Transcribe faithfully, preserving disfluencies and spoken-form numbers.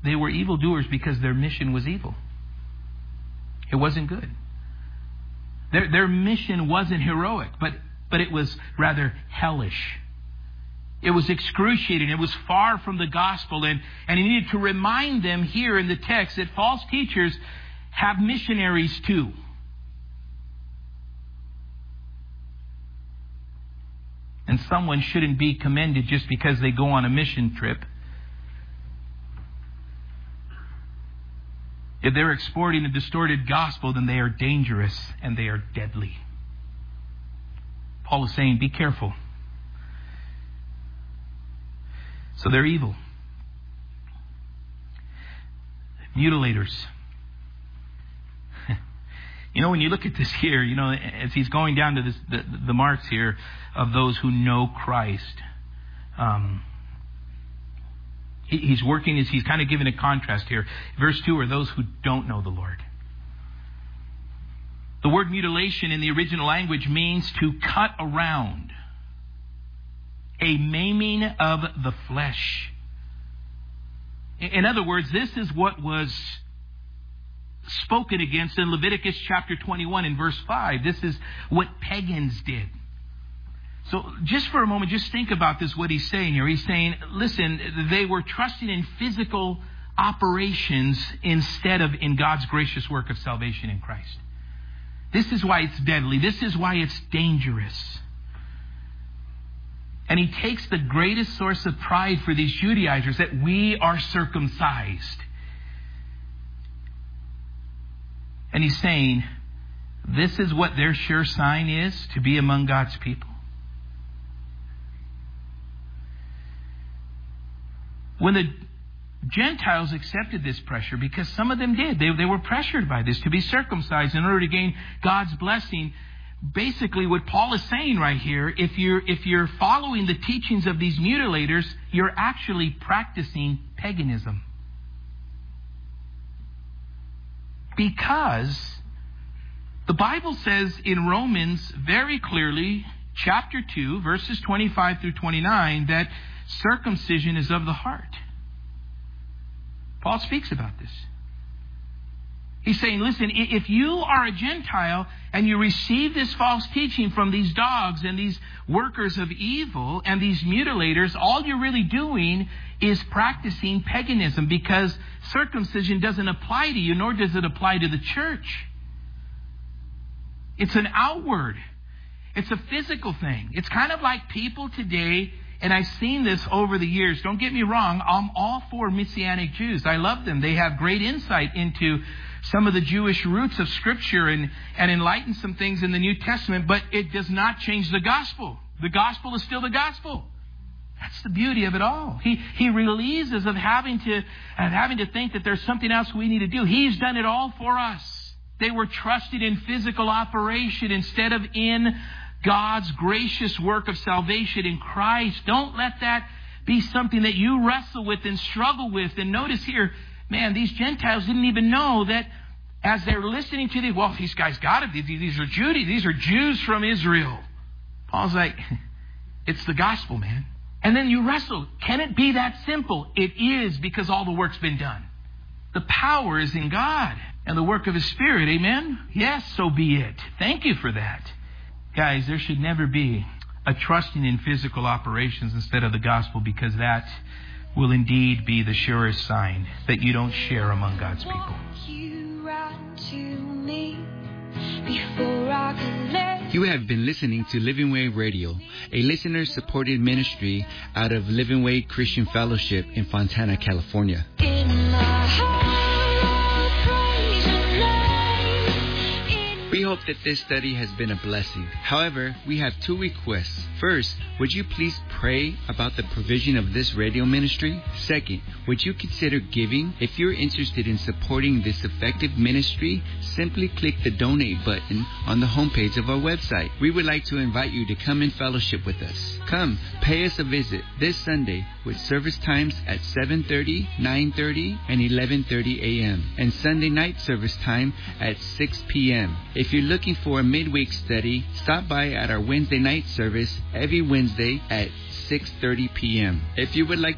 They were evildoers because their mission was evil. It wasn't good. Their, their mission wasn't heroic, but, but it was rather hellish. It was excruciating. It was far from the gospel. And, and he needed to remind them here in the text that false teachers have missionaries too. And someone shouldn't be commended just because they go on a mission trip. If they're exporting a distorted gospel, then they are dangerous and they are deadly. Paul is saying, be careful. So they're evil. Mutilators. You know, when you look at this here, you know, as he's going down to this, the, the marks here of those who know Christ, um, he, he's working as he's kind of giving a contrast here. Verse two are those who don't know the Lord. The word mutilation in the original language means to cut around, a maiming of the flesh. In other words, this is what was spoken against in Leviticus chapter twenty-one in verse five. This is what pagans did. So just for a moment, just think about this, what he's saying here. He's saying, listen, they were trusting in physical operations instead of in God's gracious work of salvation in Christ. This is why it's deadly. This is why it's dangerous. And he takes the greatest source of pride for these Judaizers, that we are circumcised. And he's saying, this is what their sure sign is to be among God's people. When the Gentiles accepted this pressure, because some of them did, they, they were pressured by this to be circumcised in order to gain God's blessing. Basically, what Paul is saying right here, if you're, if you're following the teachings of these mutilators, you're actually practicing paganism. Because the Bible says in Romans very clearly, chapter two, verses twenty-five through twenty-nine, that circumcision is of the heart. Paul speaks about this. He's saying, listen, if you are a Gentile and you receive this false teaching from these dogs and these workers of evil and these mutilators, all you're really doing is practicing paganism, because circumcision doesn't apply to you, nor does it apply to the church. It's an outward. It's a physical thing. It's kind of like people today, and I've seen this over the years. Don't get me wrong. I'm all for Messianic Jews. I love them. They have great insight into some of the Jewish roots of Scripture and, and enlighten some things in the New Testament, but it does not change the gospel. The gospel is still the gospel. That's the beauty of it all. He he relieves us of having to of having to think that there's something else we need to do. He's done it all for us. They were trusted in physical operation instead of in God's gracious work of salvation in Christ. Don't let that be something that you wrestle with and struggle with. And notice here, man, these Gentiles didn't even know that as they're listening to the, well, these guys got it. These, these are Jews. These are Jews from Israel. Paul's like, it's the gospel, man. And then you wrestle. Can it be that simple? It is, because all the work's been done. The power is in God and the work of His Spirit. Amen? Yes, so be it. Thank you for that. Guys, there should never be a trusting in physical operations instead of the gospel, because that will indeed be the surest sign that you don't share among God's people. You have been listening to Living Way Radio, a listener-supported ministry out of Living Way Christian Fellowship in Fontana, California. We hope that this study has been a blessing. However, we have two requests. First, would you please pray about the provision of this radio ministry? Second, would you consider giving? If you're interested in supporting this effective ministry, simply click the donate button on the homepage of our website. We would like to invite you to come and fellowship with us. Come, pay us a visit this Sunday with service times at seven thirty, nine thirty, and eleven thirty a.m. and Sunday night service time at six p.m. If you're looking for a midweek study, stop by at our Wednesday night service every Wednesday at six thirty p.m. If you would like